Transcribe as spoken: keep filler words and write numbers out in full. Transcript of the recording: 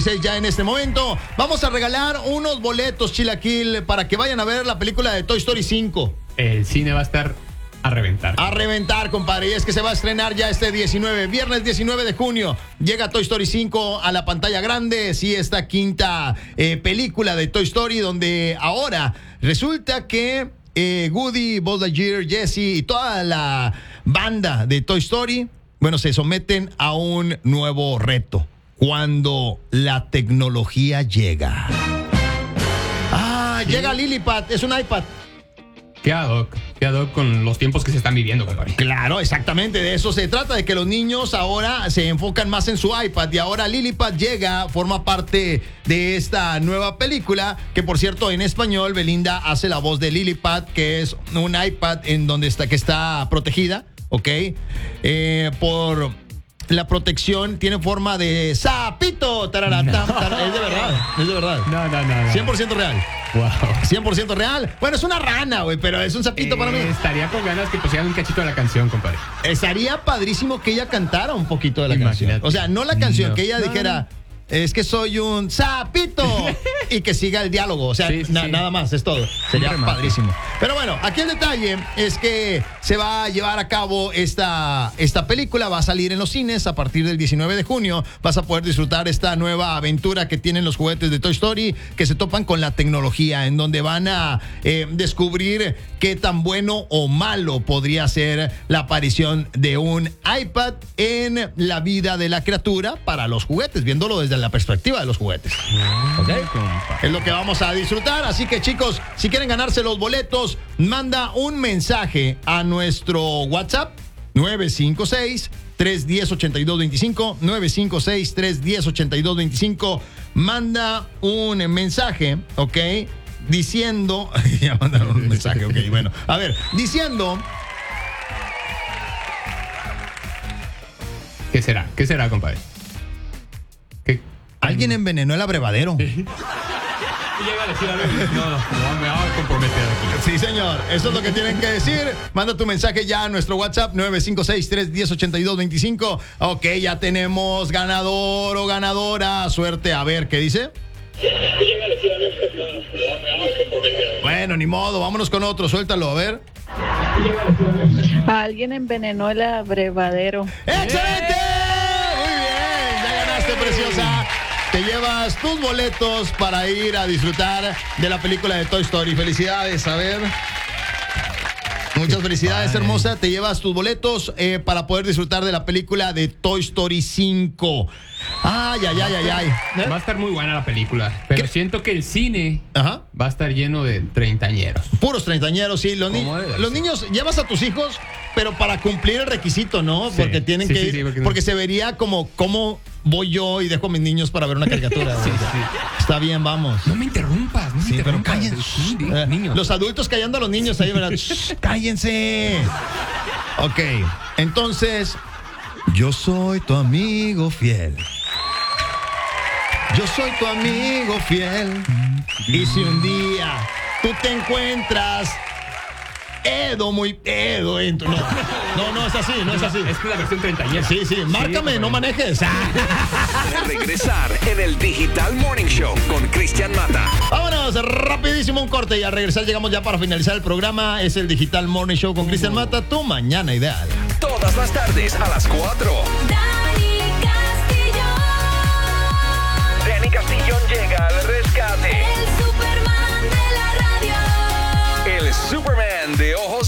veintiséis ya en este momento. Vamos a regalar unos boletos, Chilaquil, para que vayan a ver la película de Toy Story cinco. El cine va a estar a reventar. A reventar, compadre. Y es que se va a estrenar ya este diecinueve, viernes diecinueve de junio. Llega Toy Story cinco a la pantalla grande. Sí, esta quinta eh, película de Toy Story, donde ahora resulta que eh, Woody, Buzz Lightyear, Jesse y toda la banda de Toy Story, bueno, se someten a un nuevo reto. Cuando la tecnología llega. Ah, ¿sí? Llega Lilliput, es un iPad. ¿Qué ad hoc? ¿Qué ad hoc con los tiempos que se están viviendo, compadre? Claro, exactamente, de eso se trata, de que los niños ahora se enfocan más en su iPad y ahora Lilliput llega, forma parte de esta nueva película, que por cierto en español Belinda hace la voz de Lilliput, que es un iPad en donde está, que está protegida, ¿ok? Eh, por... La protección tiene forma de sapito. Tarara, no. tam, tarara. Es de verdad, es de verdad. No, no, no, no. cien por ciento real. Wow. cien por ciento real. Bueno, es una rana, güey, pero es un sapito eh, para mí. Estaría con ganas que pusieran un cachito de la canción, compadre. Estaría padrísimo que ella cantara un poquito de la Imagínate. canción. O sea, no la canción, No. que ella No, dijera... Es que soy un sapito y que siga el diálogo. O sea, sí, sí, na- sí. nada más, es todo. Sería padrísimo. Pero bueno, aquí el detalle es que se va a llevar a cabo esta, esta película. Va a salir en los cines a partir del diecinueve de junio. Vas a poder disfrutar esta nueva aventura que tienen los juguetes de Toy Story, que se topan con la tecnología, en donde van a eh, descubrir qué tan bueno o malo podría ser la aparición de un iPad en la vida de la criatura para los juguetes, viéndolo desde la perspectiva de los juguetes. ¿Okay? Es lo que vamos a disfrutar. Así que, chicos, si quieren ganarse los boletos, manda un mensaje a nuestro WhatsApp nueve cinco seis, tres uno cero, ocho dos dos cinco, nueve cinco seis, tres uno cero, ocho dos dos cinco. Manda un mensaje, ¿ok? Diciendo... ya mandaron un mensaje, ok, bueno. A ver, diciendo... ¿Qué será? ¿Qué será, compadre? ¿Qué? Alguien envenenó el abrevadero. Llega a decir algo. No, no, no, me voy a comprometer aquí. Sí, señor. Eso es lo que tienen que decir. Manda tu mensaje ya a nuestro WhatsApp nueve cinco seis, tres uno cero, ocho dos dos cinco. Ok, ya tenemos ganador o ganadora. Suerte. A ver, ¿qué dice? Bueno, ni modo. Vámonos con otro. Suéltalo, a ver. Alguien envenenó el abrevadero. ¡Excelente! Muy bien. Ya ganaste, preciosa. Te llevas tus boletos para ir a disfrutar de la película de Toy Story. Felicidades, a ver. Muchas felicidades, padre. hermosa. Te llevas tus boletos eh, para poder disfrutar de la película de Toy Story cinco. Ay, ay, ay, ay, ay. Va a estar muy buena la película, pero ¿Qué? siento que el cine Ajá. va a estar lleno de treintañeros. Puros treintañeros, sí. Los, ni- ¿Cómo debe los ser? niños, llevas a tus hijos, pero para cumplir el requisito, ¿no? Sí. Porque tienen Sí, que sí, ir, sí, porque porque, no- se vería como cómo voy yo y dejo a mis niños para ver una caricatura. Sí, O sea, sí. Está bien, vamos. No me interrumpas, no me Sí, pero interrumpas. cállense. Sí, sí, Eh, niños. Los adultos callando a los niños ahí, ¿verdad? Shh, cállense. Ok, entonces, yo soy tu amigo fiel. Yo soy tu amigo fiel. Y si un día tú te encuentras Edo, muy Edo, entro. No, no, no es así, no es así. Es que la versión treintañera. Sí, sí, márcame, no manejes. De regresar en el Digital Morning Show con Cristian Mata. Vámonos, rapidísimo un corte y al regresar llegamos ya para finalizar el programa. Es el Digital Morning Show con Cristian Mata, tu mañana ideal. Todas las tardes a las cuatro. Dani Castillo, Dani Castillón llega al rescate. el Superman de la radio. El Superman de ojos